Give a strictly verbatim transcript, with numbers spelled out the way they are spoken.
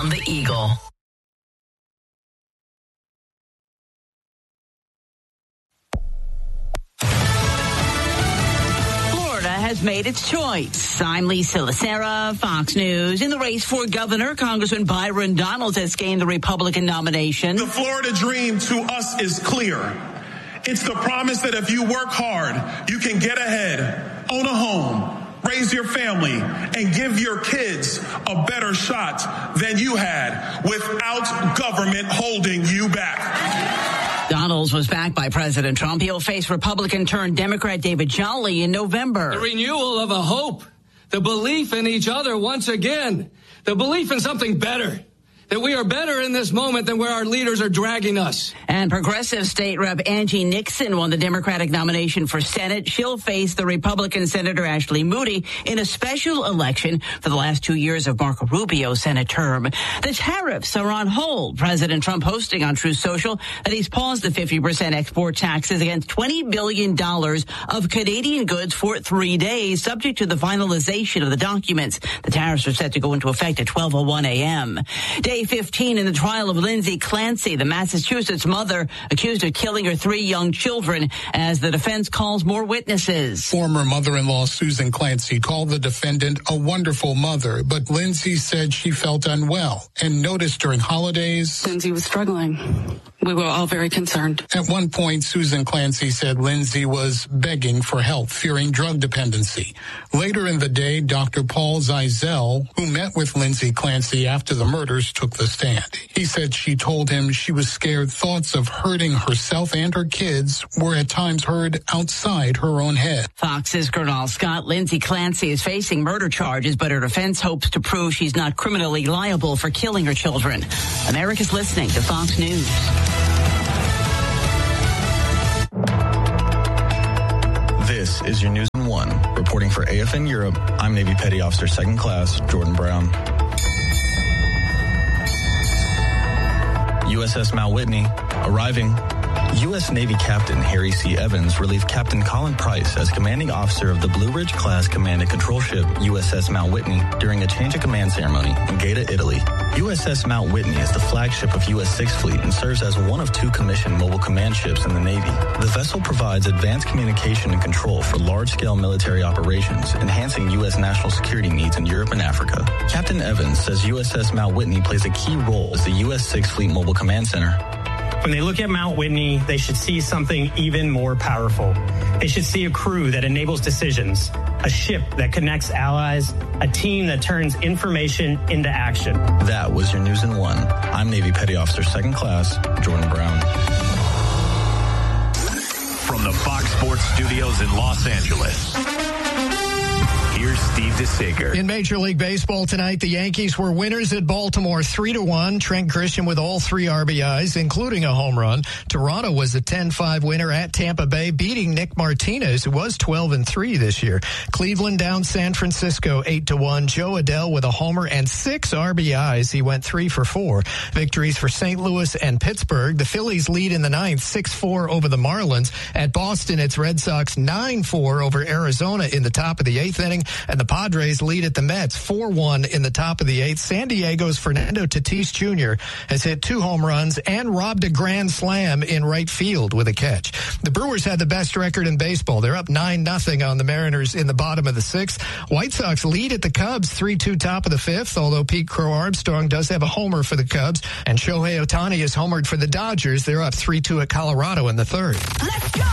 on the Eagle. Has made its choice. I'm Lisa Lacera, Fox News. In the race for governor, Congressman Byron Donalds has gained the Republican nomination. The Florida dream to us is clear. It's the promise that if you work hard, you can get ahead, own a home, raise your family, and give your kids a better shot than you had without government holding you back. Donalds was backed by President Trump. He'll face Republican-turned-Democrat David Jolly in November. The renewal of a hope, the belief in each other once again, the belief in something better, that we are better in this moment than where our leaders are dragging us. And Progressive State Rep Angie Nixon won the Democratic nomination for Senate. She'll face the Republican Senator Ashley Moody in a special election for the last two years of Marco Rubio's Senate term. The tariffs are on hold. President Trump posting on Truth Social that he's paused the fifty percent export taxes against twenty billion dollars of Canadian goods for three days, subject to the finalization of the documents. The tariffs are set to go into effect at twelve oh one a.m. Day fifteen in the trial of Lindsay Clancy, the Massachusetts mother accused of killing her three young children, as the defense calls more witnesses. Former mother-in-law Susan Clancy called the defendant a wonderful mother, but Lindsay said she felt unwell and noticed during holidays Lindsay was struggling. We were all very concerned. At one point, Susan Clancy said Lindsay was begging for help, fearing drug dependency. Later in the day, Doctor Paul Zeisel, who met with Lindsay Clancy after the murders, took the stand. He said she told him she was scared thoughts of hurting herself and her kids were at times heard outside her own head. Fox's Gernal Scott. Lindsay Clancy is facing murder charges, but her defense hopes to prove she's not criminally liable for killing her children. America's listening to Fox News. This is your News in One. Reporting for A F N Europe, I'm Navy Petty Officer Second Class Jordan Brown. U S S Mount Whitney arriving. U S Navy Captain Harry C. Evans relieved Captain Colin Price as commanding officer of the Blue Ridge-class command and control ship U S S Mount Whitney during a change of command ceremony in Gaeta, Italy. U S S Mount Whitney is the flagship of U S sixth Fleet and serves as one of two commissioned mobile command ships in the Navy. The vessel provides advanced communication and control for large-scale military operations, enhancing U S national security needs in Europe and Africa. Captain Evans says U S S Mount Whitney plays a key role as the U S sixth Fleet Mobile Command Center. When they look at Mount Whitney, they should see something even more powerful. They should see a crew that enables decisions, a ship that connects allies, a team that turns information into action. That was your News in One. I'm Navy Petty Officer Second Class Jordan Brown. From the Fox Sports Studios in Los Angeles, here's Steve DeSager. In Major League Baseball tonight, the Yankees were winners at Baltimore three to one. Trent Grisham with all three R B Is, including a home run. Toronto was a ten five winner at Tampa Bay, beating Nick Martinez, who was twelve and three this year. Cleveland down San Francisco eight to one. Joe Adell with a homer and six R B Is. He went three for four. Victories for Saint Louis and Pittsburgh. The Phillies lead in the ninth, six four over the Marlins. At Boston, it's Red Sox nine four over Arizona in the top of the eighth inning. And the Padres lead at the Mets four one in the top of the eighth. San Diego's Fernando Tatis Junior has hit two home runs and robbed a grand slam in right field with a catch. The Brewers had the best record in baseball. They're up nine nothing on the Mariners in the bottom of the sixth. White Sox lead at the Cubs three two top of the fifth, although Pete Crow Armstrong does have a homer for the Cubs. And Shohei Ohtani is homered for the Dodgers. They're up three two at Colorado in the third. Let's go!